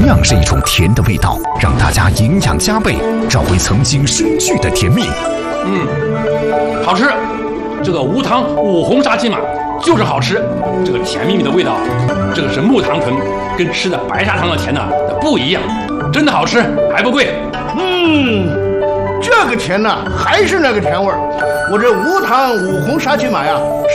样是一种甜的味道，让大家营养加倍，找回曾经失去的甜蜜。 好吃。这个无糖五红沙琪玛就是好吃，这个甜蜜蜜的味道，这个是木糖醇，跟吃的白砂糖的甜呢不一样，真的好吃，还不贵。 这个甜呢还是那个甜味儿。我这无糖五红沙琪玛呀，